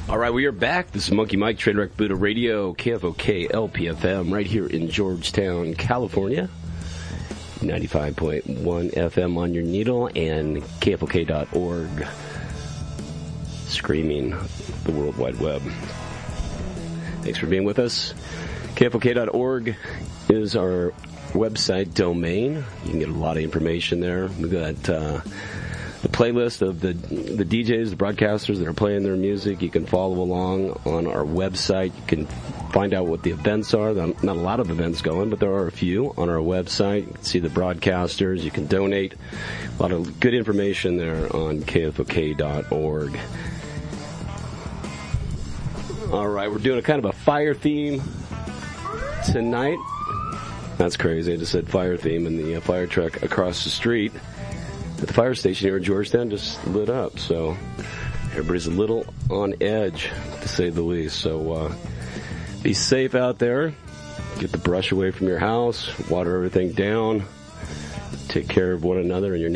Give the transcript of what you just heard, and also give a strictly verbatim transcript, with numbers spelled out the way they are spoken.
All right, we are back. This is Monkey Mike, Trainwreck Buddha Radio, K F O K L P F M, right here in Georgetown, California. ninety-five point one F M on your needle and K F O K dot org, screaming the World Wide Web. Thanks for being with us. K F O K dot org is our website domain. You can get a lot of information there. We've got uh, the playlist of the the D Js, the broadcasters that are playing their music. You can follow along on our website. You can find out what the events are. Not a lot of events going, but there are a few on our website. You can see the broadcasters. You can donate. A lot of good information there on K F O K dot org. All right, we're doing a kind of a fire theme tonight. That's crazy. I just said fire theme, and the uh, fire truck across the street at the fire station here in Georgetown just lit up. So everybody's a little on edge, to say the least. So uh, be safe out there. Get the brush away from your house. Water everything down. Take care of one another and your